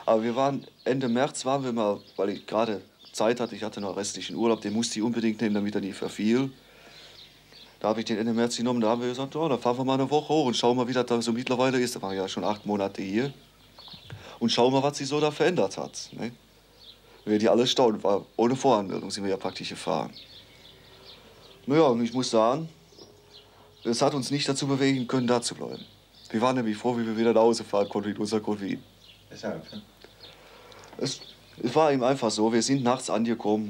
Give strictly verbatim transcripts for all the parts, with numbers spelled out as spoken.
Aber wir waren, Ende März waren wir mal, weil ich gerade Zeit hatte, ich hatte noch restlichen Urlaub, den musste ich unbedingt nehmen, damit er nicht verfiel. Da habe ich den Ende März genommen, da haben wir gesagt, oh, dann fahren wir mal eine Woche hoch und schauen mal, wie das da so mittlerweile ist. Da waren wir ja schon acht Monate hier. Und schauen mal, was sich so da verändert hat. Ne? Wir die alle staunen, war ohne Voranmeldung sind wir ja praktisch gefahren. Naja, und ich muss sagen, es hat uns nicht dazu bewegen können, da zu bleiben. Wir waren nämlich froh, wie wir wieder nach Hause fahren konnten mit unserer Konvoi. Weshalb? Es, es war eben einfach so, wir sind nachts angekommen.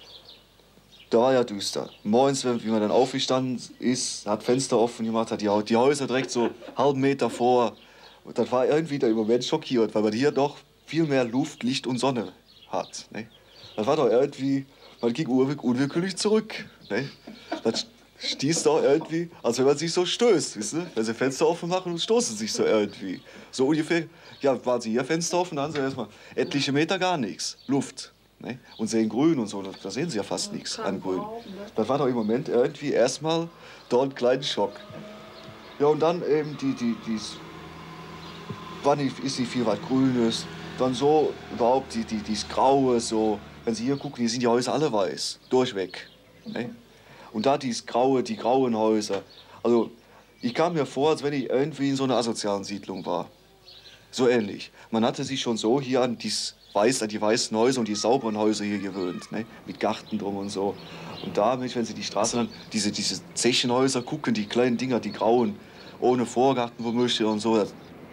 Da war ja düster. Morgens, wie man dann aufgestanden ist, hat Fenster offen gemacht, hat die, die Häuser direkt so einen halben Meter vor. Und das war irgendwie der Moment schockierend, weil man hier doch viel mehr Luft, Licht und Sonne hat. Ne? Das war doch irgendwie, man ging unwillkürlich zurück. Ne? Das stieß doch irgendwie, als wenn man sich so stößt, wisst ihr? Wenn sie Fenster offen machen und stoßen sich so irgendwie. So ungefähr, ja, waren sie hier Fenster offen, dann haben sie erstmal etliche Meter gar nichts, Luft. Ne? Und sehen grün und so, da sehen sie ja fast nichts an grün. Das war doch im Moment irgendwie erstmal da ein kleiner Schock. Ja, und dann eben die, die, dies, wann ist nicht viel was Grünes, dann so überhaupt die, die, dies Graue, so, wenn Sie hier gucken, hier sind die Häuser alle weiß, durchweg. Ne? Und da dies Graue, die grauen Häuser, also ich kam mir vor, als wenn ich irgendwie in so einer asozialen Siedlung war. So ähnlich. Man hatte sich schon so hier an dies Weiß, an die weißen Häuser und die sauberen Häuser hier gewöhnt, ne? Mit Garten drum und so. Und damit, wenn Sie die Straße dann, diese, diese Zechenhäuser gucken, die kleinen Dinger, die grauen, ohne Vorgarten womöglich und so.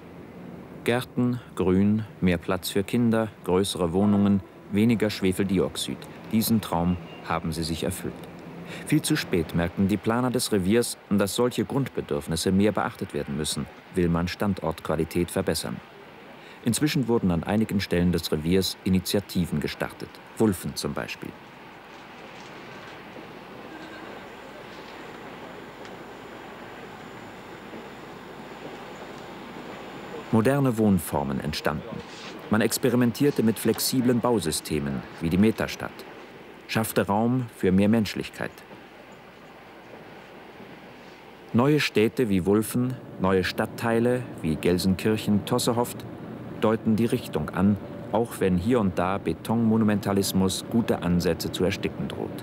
Gärten, Grün, mehr Platz für Kinder, größere Wohnungen, weniger Schwefeldioxid. Diesen Traum haben sie sich erfüllt. Viel zu spät merkten die Planer des Reviers, dass solche Grundbedürfnisse mehr beachtet werden müssen, will man Standortqualität verbessern. Inzwischen wurden an einigen Stellen des Reviers Initiativen gestartet, Wulfen zum Beispiel. Moderne Wohnformen entstanden. Man experimentierte mit flexiblen Bausystemen wie die Metastadt, schaffte Raum für mehr Menschlichkeit. Neue Städte wie Wulfen, neue Stadtteile wie Gelsenkirchen-Tossehoft deuten die Richtung an, auch wenn hier und da Betonmonumentalismus gute Ansätze zu ersticken droht.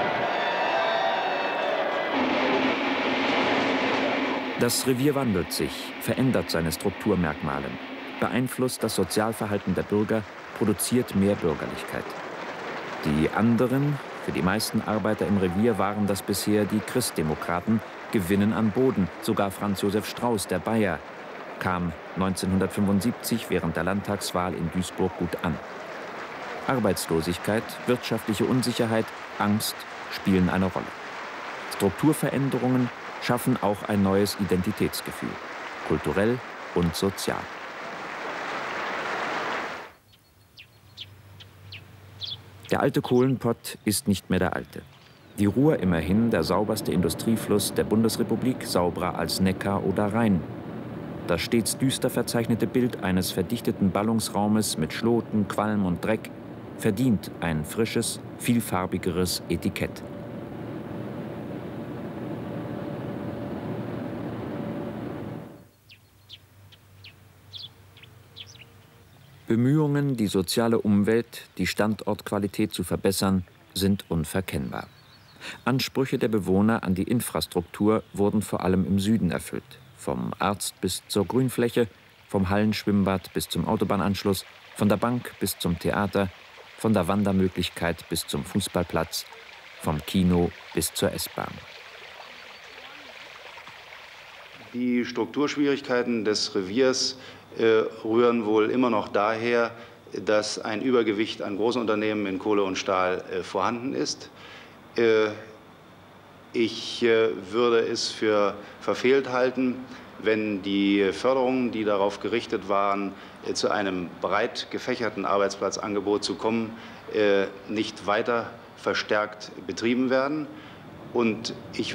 Das Revier wandelt sich, verändert seine Strukturmerkmale, beeinflusst das Sozialverhalten der Bürger, produziert mehr Bürgerlichkeit. Die anderen, für die meisten Arbeiter im Revier waren das bisher die Christdemokraten, gewinnen an Boden. Sogar Franz Josef Strauß, der Bayer, kam neunzehnhundertfünfundsiebzig während der Landtagswahl in Duisburg gut an. Arbeitslosigkeit, wirtschaftliche Unsicherheit, Angst spielen eine Rolle. Strukturveränderungen schaffen auch ein neues Identitätsgefühl, kulturell und sozial. Der alte Kohlenpott ist nicht mehr der alte. Die Ruhr immerhin der sauberste Industriefluss der Bundesrepublik, sauberer als Neckar oder Rhein. Das stets düster verzeichnete Bild eines verdichteten Ballungsraumes mit Schloten, Qualm und Dreck verdient ein frisches, vielfarbigeres Etikett. Bemühungen, die soziale Umwelt, die Standortqualität zu verbessern, sind unverkennbar. Ansprüche der Bewohner an die Infrastruktur wurden vor allem im Süden erfüllt. Vom Arzt bis zur Grünfläche, vom Hallenschwimmbad bis zum Autobahnanschluss, von der Bank bis zum Theater, von der Wandermöglichkeit bis zum Fußballplatz, vom Kino bis zur S-Bahn. Die Strukturschwierigkeiten des Reviers äh, rühren wohl immer noch daher, dass ein Übergewicht an großen Unternehmen in Kohle und Stahl äh, vorhanden ist. Äh, ich äh, würde es für verfehlt halten, wenn die Förderungen, die darauf gerichtet waren, äh, zu einem breit gefächerten Arbeitsplatzangebot zu kommen, äh, nicht weiter verstärkt betrieben werden. Und ich